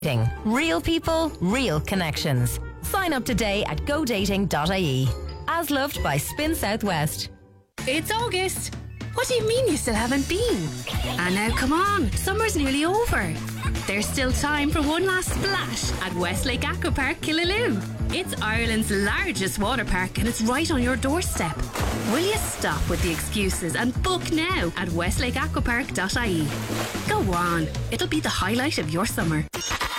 Real people, real connections. Sign up today at godating.ie. As loved by Spin Southwest. It's August. What do you mean you still haven't been? And now come on, summer's nearly over. There's still time for one last splash at Westlake Aquapark Killaloe. It's Ireland's largest water park and it's right on your doorstep. Will you stop with the excuses and book now at westlakeaquapark.ie? Go on, it'll be the highlight of your summer.